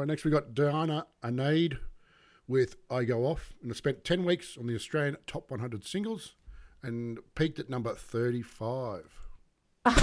right, next we got Diana Anaid with I Go Off. And I spent 10 weeks on the Australian Top 100 singles and peaked at number 35.